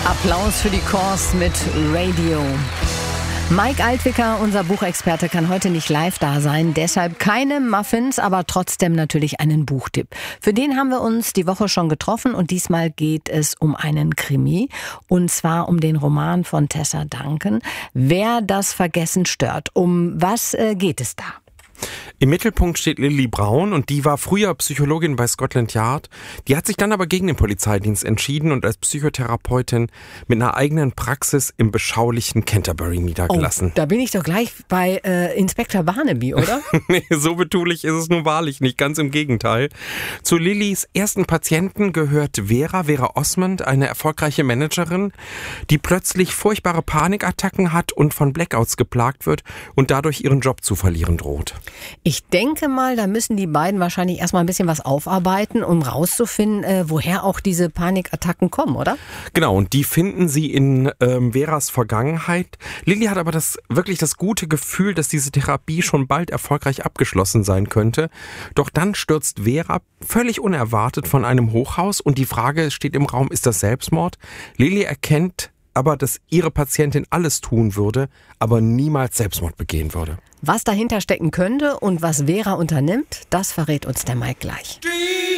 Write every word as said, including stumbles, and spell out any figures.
Applaus für die Corrs mit Radio. Mike Altwicker, unser Buchexperte, kann heute nicht live da sein, deshalb keine Muffins, aber trotzdem natürlich einen Buchtipp. Für den haben wir uns die Woche schon getroffen und diesmal geht es um einen Krimi und zwar um den Roman von Tessa Duncan, Wer das Vergessen stört. Um was äh, geht es da? Im Mittelpunkt steht Lily Brown und die war früher Psychologin bei Scotland Yard. Die hat sich dann aber gegen den Polizeidienst entschieden und als Psychotherapeutin mit einer eigenen Praxis im beschaulichen Canterbury niedergelassen. Oh, da bin ich doch gleich bei äh, Inspektor Barnaby, oder? Nee, so betulich ist es nun wahrlich nicht, ganz im Gegenteil. Zu Lillys ersten Patienten gehört Vera, Vera Osmond, eine erfolgreiche Managerin, die plötzlich furchtbare Panikattacken hat und von Blackouts geplagt wird und dadurch ihren Job zu verlieren droht. Ich denke mal, da müssen die beiden wahrscheinlich erstmal ein bisschen was aufarbeiten, um rauszufinden, äh, woher auch diese Panikattacken kommen, oder? Genau, und die finden sie in ähm, Veras Vergangenheit. Lily hat aber das wirklich das gute Gefühl, dass diese Therapie schon bald erfolgreich abgeschlossen sein könnte. Doch dann stürzt Vera völlig unerwartet von einem Hochhaus und die Frage steht im Raum, ist das Selbstmord? Lily erkennt aber, dass ihre Patientin alles tun würde, aber niemals Selbstmord begehen würde. Was dahinter stecken könnte und was Vera unternimmt, das verrät uns der Mike gleich.